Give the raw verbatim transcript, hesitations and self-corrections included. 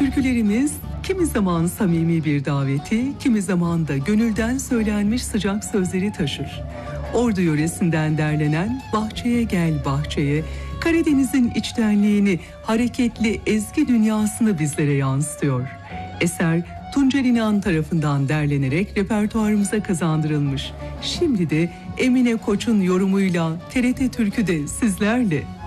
Türkülerimiz kimi zaman samimi bir daveti, kimi zaman da gönülden söylenmiş sıcak sözleri taşır. Ordu yöresinden derlenen Bahçeye Gel Bahçeye, Karadeniz'in içtenliğini, hareketli ezgi dünyasını bizlere yansıtıyor. Eser Tuncer İnan tarafından derlenerek repertuarımıza kazandırılmış. Şimdi de Emine Koç'un yorumuyla T R T Türkü'de sizlerle.